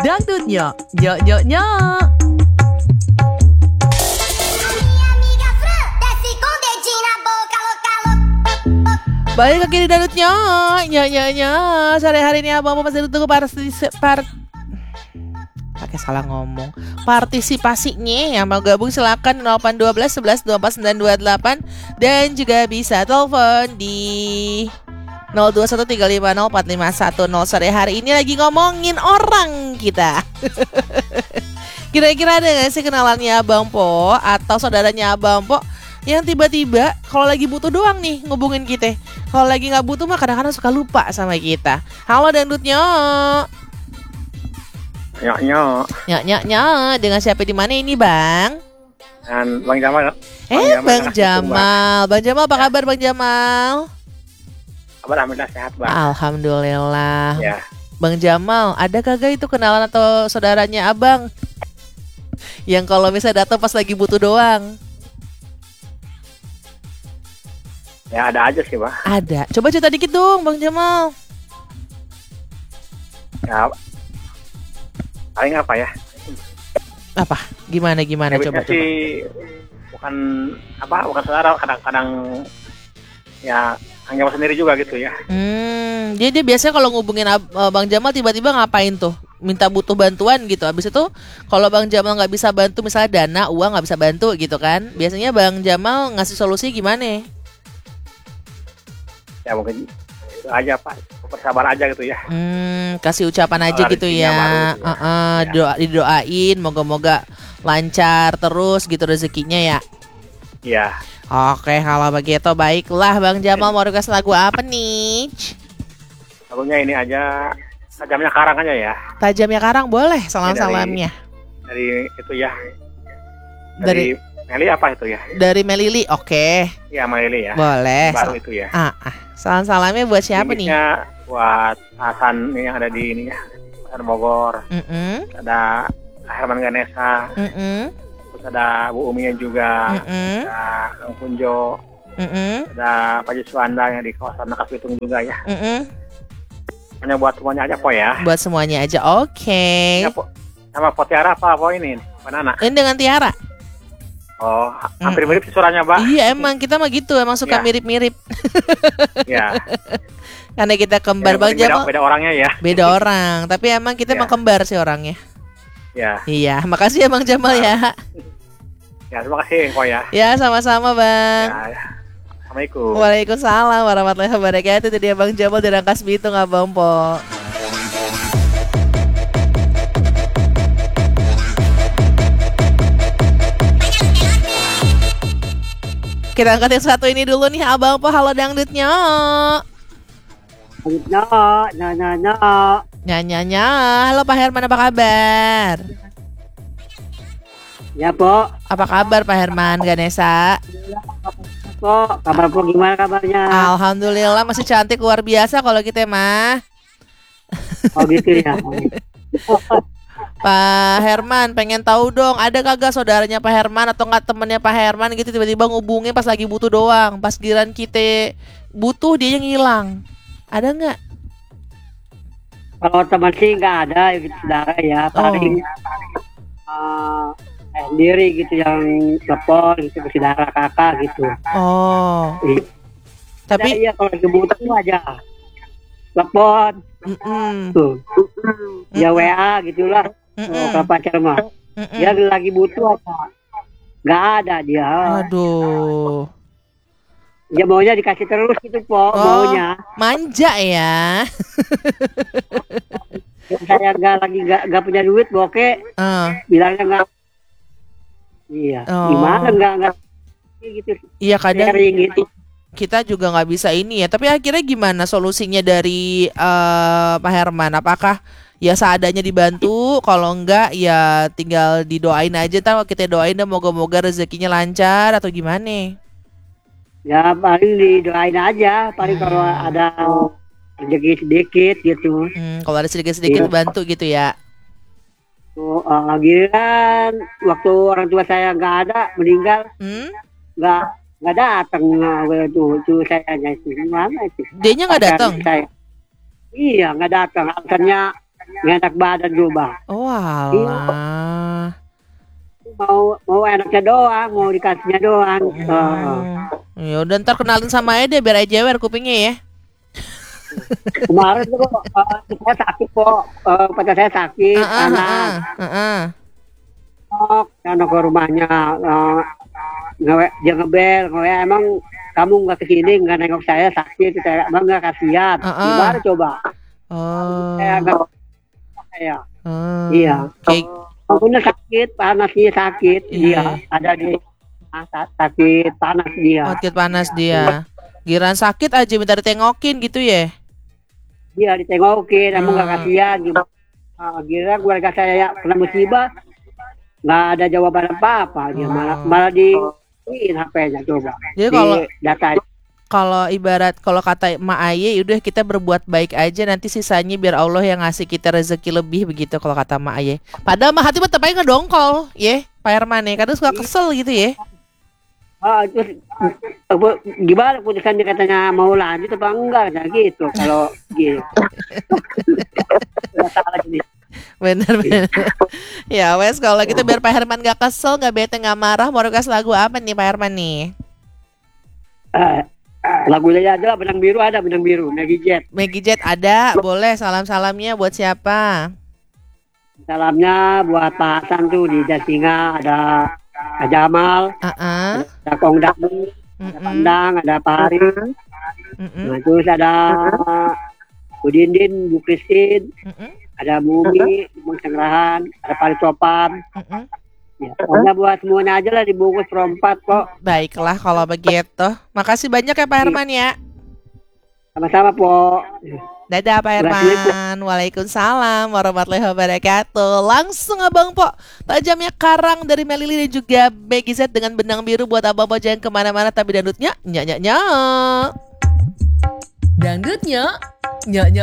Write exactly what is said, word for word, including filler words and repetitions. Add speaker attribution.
Speaker 1: dangdutnya, nyok nyok nyok. Balik ke kiri dangdutnya, nyok nyok nyok. Sore hari ini abang mau masih tunggu partisip par pakai salah ngomong. Partisipasinya yang mau gabung silakan nol delapan satu dua satu satu dua empat sembilan dua delapan dan juga bisa telepon di nol dua satu tiga lima nol empat lima satu nol. Sore hari ini lagi ngomongin orang kita. Kira-kira ada gak sih kenalannya Abang Po atau saudaranya Abang Po yang tiba-tiba kalau lagi butuh doang nih ngubungin kita. Kalau lagi gak butuh mah kadang-kadang suka lupa sama kita. Halo dangdutnya.
Speaker 2: Nyok nyok.
Speaker 1: Nyok nyok nyok. Dengan siapa di mana ini Bang?
Speaker 2: Dan Bang Jamal.
Speaker 1: Bang eh Jamal, Bang Jamal. Bang Jamal apa kabar Bang Jamal?
Speaker 2: Kabar alhamdulillah sehat Bang.
Speaker 1: Alhamdulillah.
Speaker 2: Ya.
Speaker 1: Bang Jamal, ada kagak itu kenalan atau saudaranya Abang? Yang kalau misalnya datang pas lagi butuh doang.
Speaker 2: Ya ada aja sih Bang.
Speaker 1: Ada. Coba cerita dikit dong Bang Jamal.
Speaker 2: Ya. Paling apa ya?
Speaker 1: Apa? Gimana gimana
Speaker 2: ya,
Speaker 1: coba
Speaker 2: coba. Sih bukan apa bukan saudara, kadang-kadang ya Kang Jamal sendiri juga gitu ya.
Speaker 1: Hmm, jadi dia biasanya kalau ngubungin Ab- Bang Jamal tiba-tiba ngapain tuh? Minta butuh bantuan gitu. Habis itu kalau Bang Jamal nggak bisa bantu misalnya dana, uang nggak bisa bantu gitu kan? Biasanya Bang Jamal ngasih solusi gimana?
Speaker 2: Ya mungkin itu aja Pak, bersabar aja gitu ya.
Speaker 1: Hmm, kasih ucapan aja gitu ya.
Speaker 2: Gitu ya.
Speaker 1: Uh-uh,
Speaker 2: ya.
Speaker 1: Doa, didoain, moga-moga lancar terus gitu rezekinya ya.
Speaker 2: Iya.
Speaker 1: Oke, kalau begitu baiklah Bang Jamal mau request lagu apa nih?
Speaker 2: Lagunya ini aja Tajamnya Karang aja ya.
Speaker 1: Tajamnya Karang boleh, salam-salamnya.
Speaker 2: Dari, dari itu ya.
Speaker 1: Dari,
Speaker 2: dari Meli apa itu ya?
Speaker 1: Dari Melili, oke.
Speaker 2: Iya Meli ya.
Speaker 1: Boleh.
Speaker 2: Baru itu ya.
Speaker 1: Ah, ah. Salam-salamnya buat siapa nih?
Speaker 2: Buat Hasan nih yang ada di ini ya, Hasan Bogor.
Speaker 1: Mm-mm.
Speaker 2: Ada Herman Ganesa.
Speaker 1: Mm-mm.
Speaker 2: Terus ada Bu Umi juga.
Speaker 1: Mm-mm.
Speaker 2: Ada Kang Punjo.
Speaker 1: Mm-mm.
Speaker 2: Ada Pak Juswanda yang di kawasan Nakas Bitung juga ya.
Speaker 1: Mm-mm.
Speaker 2: Hanya buat semuanya aja po ya.
Speaker 1: Buat semuanya aja, oke. Okay.
Speaker 2: Ya, po. Nama Po Tiara apa po ini? Mana?
Speaker 1: Ini dengan Tiara.
Speaker 2: Oh, hampir mirip sih suaranya, Mbak.
Speaker 1: Iya, emang kita mah gitu, emang suka
Speaker 2: ya.
Speaker 1: mirip-mirip.
Speaker 2: Iya.
Speaker 1: Karena kita kembar
Speaker 2: ya,
Speaker 1: Bang Jamal.
Speaker 2: Beda, beda orangnya ya.
Speaker 1: Beda orang, tapi emang kita emang ya. Kembar sih orangnya.
Speaker 2: Iya.
Speaker 1: Iya, makasih ya Bang Jamal ya.
Speaker 2: Ya, terima kasih Po ya.
Speaker 1: Ya, sama-sama Bang.
Speaker 2: Ya. Assalamualaikum.
Speaker 1: Waalaikumsalam warahmatullahi wabarakatuh. Itu dia Bang Jamal dari Rangkas Bitung, Abang Po. Kita angkat yang satu ini dulu nih Abang Po. Halo dangdutnya.
Speaker 3: Dangdutnya, nya-nya-nya.
Speaker 1: Nya-nya-nya. Halo Pak Herman, apa kabar?
Speaker 3: Ya Po.
Speaker 1: Apa kabar Pak Herman Ganesa?
Speaker 3: Po, kabar Po gimana kabarnya?
Speaker 1: Alhamdulillah masih cantik luar biasa kalau kita mah.
Speaker 3: Oh gitu ya.
Speaker 1: Pak Herman pengen tahu dong, ada kagak saudaranya Pak Herman atau nggak temennya Pak Herman gitu tiba-tiba ngubungin pas lagi butuh doang, pas giran kita butuh dia yang hilang, ada nggak?
Speaker 3: Kalau teman sih nggak ada, gitu, saudara ya paling
Speaker 1: oh.
Speaker 3: uh, eh, sendiri gitu yang telepon gitu ke saudara kakak gitu.
Speaker 1: Oh.
Speaker 3: Iya.
Speaker 1: Tapi
Speaker 3: iya kalau lagi butuh aja telepon, tuh, ya W A gitulah. Oh, kalau pacar mah dia lagi butuh apa nggak ada dia.
Speaker 1: Aduh,
Speaker 3: dia maunya dikasih terus gitu Po. Oh, maunya
Speaker 1: manja ya.
Speaker 3: Saya nggak lagi nggak nggak punya duit bokeh uh. bilangnya nggak. Iya oh. Gimana nggak nggak gitu. Iya kadang gitu.
Speaker 1: Kita juga nggak bisa ini ya, tapi akhirnya gimana solusinya dari uh, Pak Herman? Apakah ya seadanya dibantu, kalau enggak ya tinggal didoain aja, tahu kita doain dan moga-moga rezekinya lancar atau gimana?
Speaker 3: Ya paling didoain aja, paling hmm. kalau ada rezeki sedikit gitu.
Speaker 1: Hmm, kalau ada sedikit-sedikit ya. Bantu gitu ya.
Speaker 3: Tuh, uh, giliran waktu orang tua saya nggak ada meninggal, nggak hmm? nggak datang tuh tuh saya itu gimana itu?
Speaker 1: Dianya nggak datang?
Speaker 3: Iya nggak datang, alasannya nggak enak badan juga.
Speaker 1: Oh alah.
Speaker 3: Mau mau enaknya doang, mau dikasihnya doang.
Speaker 1: Hmm.
Speaker 3: Oh.
Speaker 1: Ya udah ntar kenalin sama Aja deh biar Aja jewer kupingnya ya.
Speaker 3: Kemarin tuh uh, saya sakit kok, uh, pada saya sakit,
Speaker 1: Ah, ah,
Speaker 3: anak,
Speaker 1: ah, ah, ah.
Speaker 3: oh, anak ke rumahnya, uh, ngewe, dia ngebel, ngewe, emang kamu nggak kesini, nggak nengok saya sakit, saya emang nggak kasihan,
Speaker 1: Ah, ah.
Speaker 3: gimana coba?
Speaker 1: Oh.
Speaker 3: Saya nggak, saya,
Speaker 1: Oh.
Speaker 3: iya,
Speaker 1: Kayak
Speaker 3: punya sakit, panasnya sakit,
Speaker 1: Iya.
Speaker 3: dia ada di ah, sakit, panas dia,
Speaker 1: sakit panas dia. Giran sakit aja minta ditengokin gitu ya.
Speaker 3: dia ditengokin, emang nggak
Speaker 1: Hmm.
Speaker 3: kasihan, gimana? Uh, kira keluarga saya kena musibah, nggak ada jawaban apa-apa, dia malah
Speaker 1: Oh.
Speaker 3: malah di H P-nya coba.
Speaker 1: Jadi
Speaker 3: Di
Speaker 1: kalau
Speaker 3: data
Speaker 1: kalau ibarat kalau kata Mak Aye udah kita berbuat baik aja nanti sisanya biar Allah yang ngasih kita rezeki lebih begitu kalau kata Mak Aye. Padahal mah hati tetap aja ngedongkol, ya Pak Herman ya. Kadang suka kesel gitu ya.
Speaker 3: ah, terus apa, gimana putusannya katanya mau lanjut apa enggak nah, gitu kalau gitu. Nggak salah gini.
Speaker 1: Bener bener. Ya wes kalau gitu biar Pak Herman gak kesel, gak bete, gak marah, mau request lagu apa nih Pak Herman nih?
Speaker 3: Eh, lagunya aja lah, benang biru ada, benang biru Maggie Jet.
Speaker 1: Maggie Jet ada, boleh salam-salamnya buat siapa?
Speaker 3: Salamnya buat Pak Hasan tuh di Jasinga, ada Kak Jamal,
Speaker 1: Ah,
Speaker 3: ada Kong Dami, ada Pandang, ada Pak Hari. Nah, terus ada Bu Dindin, Bu Kristin, ada Bu Umi, Bu Sengrahan, ada Pak Copan. Ya, pokoknya buat semuanya aja lah dibungkus perempat kok.
Speaker 1: Baiklah kalau begitu. Makasih banyak ya Pak Herman ya.
Speaker 3: Sama-sama, Po.
Speaker 1: Dadah Pak Herman. Waalaikumsalam warahmatullahi wabarakatuh. Langsung Abang Po, tajamnya karang dari Melili dan juga Maggie Z dengan benang biru buat Abang Po jangan kemana-mana tapi dangdutnya nyak nyak nyak. Dangdutnya nyak nyak